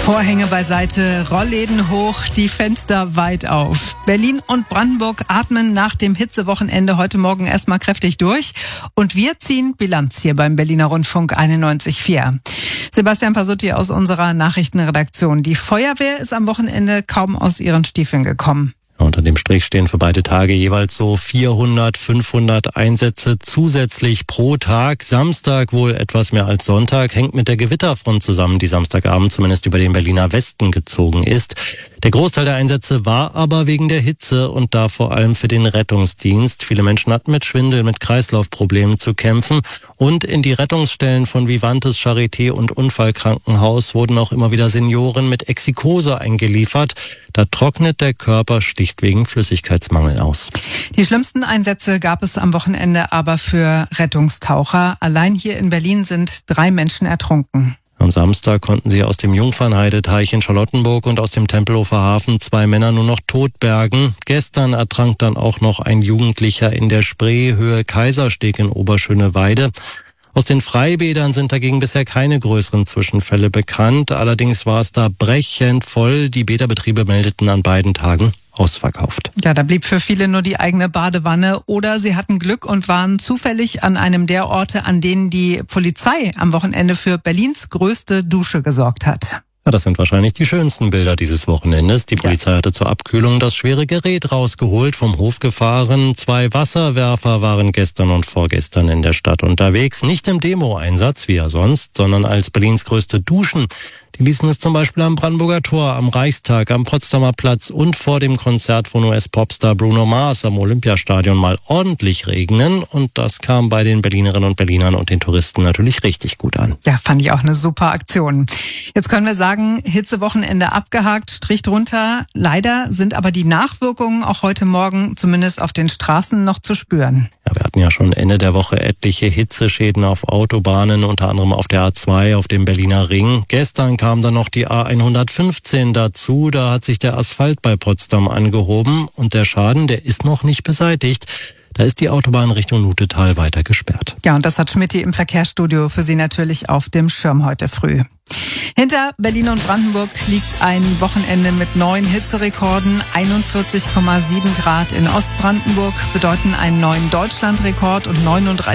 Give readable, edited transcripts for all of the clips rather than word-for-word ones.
Vorhänge beiseite, Rollläden hoch, die Fenster weit auf. Berlin und Brandenburg atmen nach dem Hitzewochenende heute Morgen erstmal kräftig durch. Und wir ziehen Bilanz hier beim Berliner Rundfunk 91,4. Sebastian Pasutti aus unserer Nachrichtenredaktion. Die Feuerwehr ist am Wochenende kaum aus ihren Stiefeln gekommen. Unter dem Strich stehen für beide Tage jeweils so 400, 500 Einsätze zusätzlich pro Tag. Samstag wohl etwas mehr als Sonntag, hängt mit der Gewitterfront zusammen, die Samstagabend zumindest über den Berliner Westen gezogen ist. Der Großteil der Einsätze war aber wegen der Hitze und da vor allem für den Rettungsdienst. Viele Menschen hatten mit Schwindel, mit Kreislaufproblemen zu kämpfen. Und in die Rettungsstellen von Vivantes, Charité und Unfallkrankenhaus wurden auch immer wieder Senioren mit Exikose eingeliefert. Da trocknet der Körper schlicht wegen Flüssigkeitsmangel aus. Die schlimmsten Einsätze gab es am Wochenende aber für Rettungstaucher. Allein hier in Berlin sind 3 Menschen ertrunken. Am Samstag konnten sie aus dem Jungfernheideteich in Charlottenburg und aus dem Tempelhofer Hafen 2 Männer nur noch tot bergen. Gestern ertrank dann auch noch ein Jugendlicher in der Spree, Höhe Kaisersteg in Oberschöneweide. Aus den Freibädern sind dagegen bisher keine größeren Zwischenfälle bekannt. Allerdings war es da brechend voll. Die Bäderbetriebe meldeten an beiden Tagen ausverkauft. Ja, da blieb für viele nur die eigene Badewanne oder sie hatten Glück und waren zufällig an einem der Orte, an denen die Polizei am Wochenende für Berlins größte Dusche gesorgt hat. Ja, das sind wahrscheinlich die schönsten Bilder dieses Wochenendes. Die Polizei hatte zur Abkühlung das schwere Gerät rausgeholt, vom Hof gefahren. 2 Wasserwerfer waren gestern und vorgestern in der Stadt unterwegs. Nicht im Demo-Einsatz, wie ja sonst, sondern als Berlins größte Duschen. Die ließen es zum Beispiel am Brandenburger Tor, am Reichstag, am Potsdamer Platz und vor dem Konzert von US-Popstar Bruno Mars am Olympiastadion mal ordentlich regnen. Und das kam bei den Berlinerinnen und Berlinern und den Touristen natürlich richtig gut an. Ja, fand ich auch eine super Aktion. Jetzt können wir sagen, Hitzewochenende abgehakt, Strich drunter. Leider sind aber die Nachwirkungen auch heute Morgen zumindest auf den Straßen noch zu spüren. Ja, wir hatten ja schon Ende der Woche etliche Hitzeschäden auf Autobahnen, unter anderem auf der A2, auf dem Berliner Ring. Gestern kam dann noch die A115 dazu. Da hat sich der Asphalt bei Potsdam angehoben und der Schaden, der ist noch nicht beseitigt. Da ist die Autobahn Richtung Lutetal weiter gesperrt. Ja, und das hat Schmitty im Verkehrsstudio für Sie natürlich auf dem Schirm heute früh. Hinter Berlin und Brandenburg liegt ein Wochenende mit 9 Hitzerekorden. 41,7 Grad in Ostbrandenburg bedeuten einen neuen Deutschlandrekord und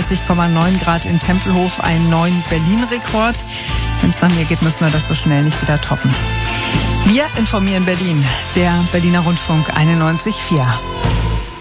39,9 Grad in Tempelhof einen neuen Berlin-Rekord. Wenn es nach mir geht, müssen wir das so schnell nicht wieder toppen. Wir informieren Berlin, der Berliner Rundfunk 91,4.